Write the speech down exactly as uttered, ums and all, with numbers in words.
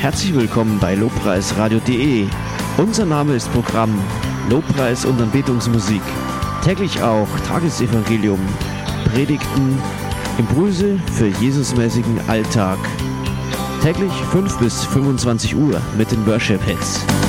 Herzlich willkommen bei lobpreisradio punkt de. Unser Name ist Programm Lobpreis und Anbetungsmusik. Täglich auch Tagesevangelium, Predigten, Impulse für Jesusmäßigen Alltag. Täglich fünf bis fünfundzwanzig Uhr mit den Worship Hits.